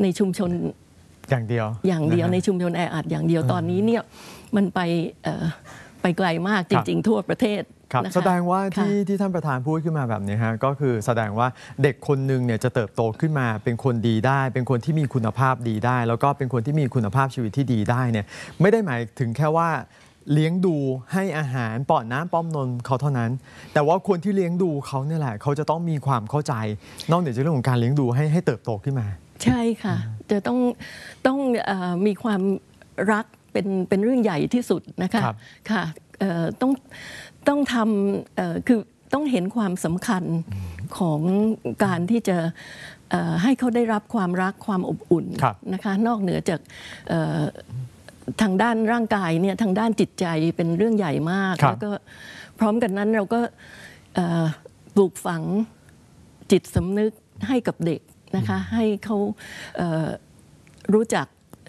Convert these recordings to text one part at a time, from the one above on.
ในชุมชนอย่างเดียวในชุมชนแออัดอย่างเดียวตอนนี้เนี่ยมันไปไกลมากจริงๆทั่วประเทศแสดงว่าที่ท่านประธานพูดขึ้นมาแบบนี้ฮะก็คือแสดงว่าเด็กคนหนึ่งเนี่ยจะเติบโตขึ้นมาเป็นคนดีได้เป็นคนที่มีคุณภาพดีได้แล้วก็เป็นคนที่มีคุณภาพชีวิตที่ดีได้เนี่ยไม่ได้หมายถึงแค่ว่าเลี้ยงดูให้อาหารป้อนน้ำป้อนนมเขาเท่านั้นแต่ว่าคนที่เลี้ยงดูเขาเนี่ยแหละเขาจะต้องมีความเข้าใจนอกเหนือจากเรื่องของการเลี้ยงดูให้เติบโตขึ้นมาใช่ค่ะจะต้องมีความรักเป็นเรื่องใหญ่ที่สุดนะคะค่ะต้องทำคือต้องเห็นความสำคัญของการที่จะให้เขาได้รับความรักความอบอุ่นนะคะนอกเหนือจากทางด้านร่างกายเนี่ยทางด้านจิตใจเป็นเรื่องใหญ่มากแล้วก็พร้อมกันนั้นเราก็ปลูกฝังจิตสำนึกให้กับเด็กนะคะให้เขารู้จัก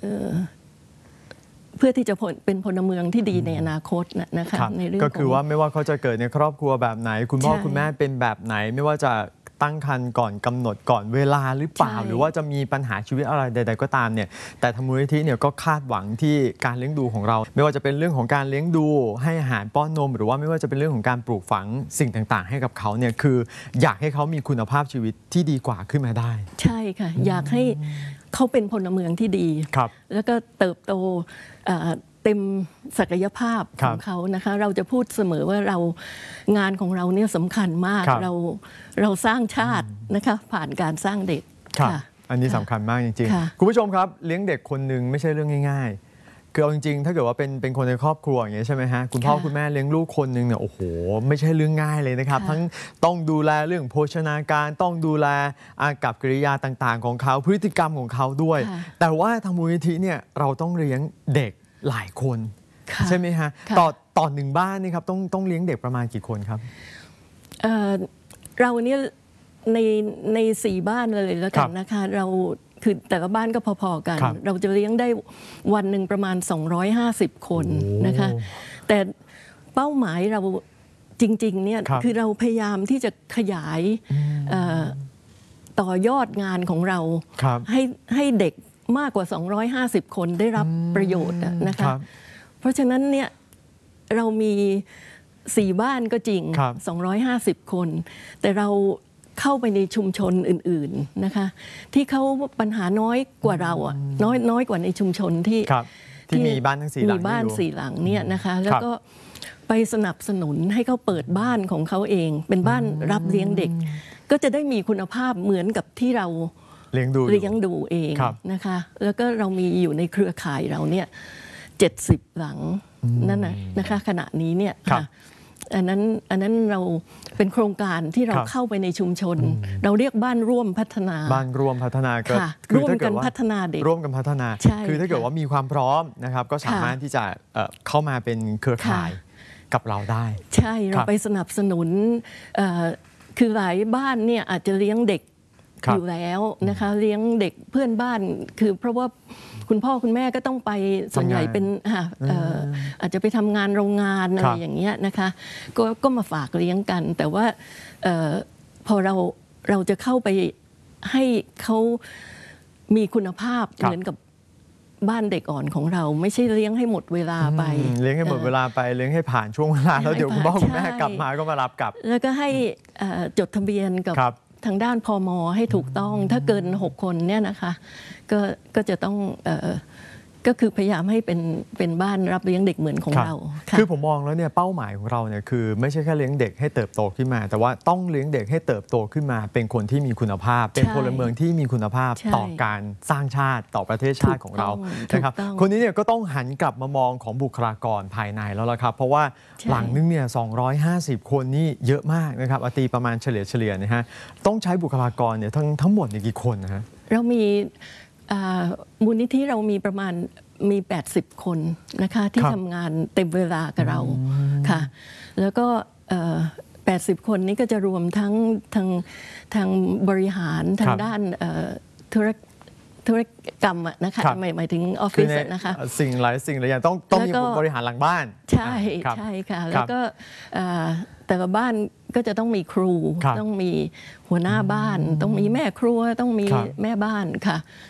เพื่อที่จะเป็นพลเมืองที่ดีในอนาคตนะคะในเรื่องก็คือว่าไม่ว่าเขาจะเกิดในครอบครัวแบบไหนคุณพ่อคุณแม่เป็นแบบไหนไม่ว่าจะตั้งครรภ์ก่อนกำหนดก่อนเวลาหรือเปล่าหรือว่าจะมีปัญหาชีวิตอะไรใดๆก็ตามเนี่ยแต่ทางมูลนิธิเนี่ยก็คาดหวังที่การเลี้ยงดูของเราไม่ว่าจะเป็นเรื่องของการเลี้ยงดูให้อาหารป้อนนมหรือว่าไม่ว่าจะเป็นเรื่องของการปลูกฝังสิ่งต่างๆให้กับเขาเนี่ยคืออยากให้เขามีคุณภาพชีวิตที่ดีกว่าขึ้นมาได้ใช่ค่ะอยากให้เขาเป็นพลเมืองที่ดีแล้วก็เติบโตเต็มศักยภาพของเขานะคะเราจะพูดเสมอว่างานของเราเนี่ยสำคัญมากเราสร้างชาตินะคะผ่านการสร้างเด็กค่ะอันนี้สำคัญมากจริงๆคุณผู้ชมครับเลี้ยงเด็กคนหนึ่งไม่ใช่เรื่องง่ายๆคือเอาจริงๆถ้าเกิดว่าเป็นคนในครอบครัวอย่างเงี้ยใช่ไหมฮะคุณพ่อคุณแม่เลี้ยงลูกคนหนึ่งเนี่ยโอ้โหไม่ใช่เรื่องง่ายเลยนะครับทั้งต้องดูแลเรื่องโภชนาการต้องดูแลอากับกิริยาต่างๆของเขาพฤติกรรมของเขาด้วยแต่ว่าทางมูลนิธิเนี่ยเราต้องเลี้ยงเด็กหลายคนใช่ไหมฮะต่อหนึ่งบ้านนี่ครับต้องเลี้ยงเด็กประมาณกี่คนครับเราเนี่ยใน4 บ้านเลยแล้วกันนะคะเราคือแต่ละบ้านก็พอๆกันเราจะเลี้ยงได้วันหนึ่งประมาณ250 คนนะคะแต่เป้าหมายเราจริงๆเนี่ยคือเราพยายามที่จะขยายต่อยอดงานของเราให้เด็กมากกว่า250 คนได้รับประโยชน์นะคะเพราะฉะนั้นเนี่ยเรามี4 บ้านก็จริง250 คนแต่เราเข้าไปในชุมชนอื่นๆนะคะที่เขาปัญหาน้อยกว่าเราอ่ะน้อยกว่าในชุมชนที่มีบ้านทั้ง4 หลังมีบ้าน 4 หลังเนี่ยนะคะแล้วก็ไปสนับสนุนให้เขาเปิดบ้านของเขาเองเป็นบ้านรับเลี้ยงเด็กก็จะได้มีคุณภาพเหมือนกับที่เราเลี้ยงดูเองนะคะแล้วก็เรามีอยู่ในเครือข่ายเราเนี่ย70 หลังนั่นนะคะขณะนี้เนี่ยอันนั้นเราเป็นโครงการที่เราเข้าไปในชุมชนเราเรียกบ้านร่วมพัฒนาก็ร่วมกันพัฒนาเด็กร่วมกันพัฒนาคือถ้าเกิดว่ามีความพร้อมนะครับก็สามารถที่จะเข้ามาเป็นเครือข่ายกับเราได้ใช่เราไปสนับสนุนคือหลายบ้านเนี่ยอาจจะเลี้ยงเด็กอยู่แล้วนะคะเลี้ยงเด็กเพื่อนบ้านคือเพราะว่าคุณพ่อคุณแม่ก็ต้องไปส่วนใหญ่เป็นอาจจะไปทำงานโรงงานอะไรอย่างเงี้ยนะคะก็มาฝากเลี้ยงกันแต่ว่าพอเราจะเข้าไปให้เขามีคุณภาพเหมือนกับบ้านเด็กอ่อนของเราไม่ใช่เลี้ยงให้หมดเวลาไปเลี้ยงให้หมดเวลาไปเลี้ยงให้ผ่านช่วงเวลาแล้วเดี๋ยวคุณพ่อคุณแม่กลับมาก็มารับกลับแล้วก็ให้จดทะเบียนกับทางด้านพม.ให้ถูกต้องถ้าเกิน6 คนเนี่ยนะคะก็จะต้องก็คือพยายามให้เป็นบ้านรับเลี้ยงเด็กเหมือนของเราคือผมมองแล้วเนี่ยเป้าหมายของเราเนี่ยคือไม่ใช่แค่เลี้ยงเด็กให้เติบโตขึ้นมาแต่ว่าต้องเลี้ยงเด็กให้เติบโตขึ้นมาเป็นคนที่มีคุณภาพเป็นพลเมืองที่มีคุณภาพต่อการสร้างชาติต่อประเทศชาติของเรานะครับคนนี้เนี่ยก็ต้องหันกลับมามองของบุคลากรภายในแล้วล่ะครับเพราะว่าหลังนึงเนี่ย250 คนนี่เยอะมากนะครับตีประมาณเฉลี่ยนะฮะต้องใช้บุคลากรเนี่ยทั้งหมดกี่คนนะฮะเรามีมูลนิธิเรามีประมาณ80 คนนะคะที่ทำงานเต็มเวลากับเราค่ะแล้วก็80 คนนี้ก็จะรวมทั้งทางบริหารทางด้านธุรกรรมนะคะหมายถึงออฟฟิศนะคะสิ่งหลายอย่างต้องมีบริหารหลังบ้านใช่ค่ะแล้วก็แต่ละบ้านก็จะต้องมีครูต้องมีหัวหน้าบ้านต้องมีแม่ครัวต้องมีแม่บ้านค่ะ